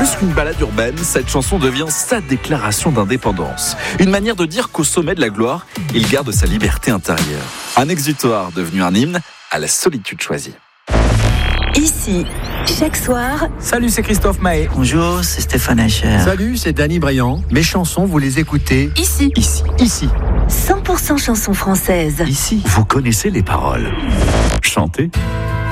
Plus qu'une balade urbaine, cette chanson devient sa déclaration d'indépendance. Une manière de dire qu'au sommet de la gloire, il garde sa liberté intérieure. Un exutoire devenu un hymne à la solitude choisie. Ici, chaque soir. Salut, c'est Christophe Maé. Bonjour, c'est Stéphane Hacher. Salut, c'est Danny Briand. Mes chansons, vous les écoutez Ici. Ici. 100% chansons françaises. Ici, vous connaissez les paroles. Chantez.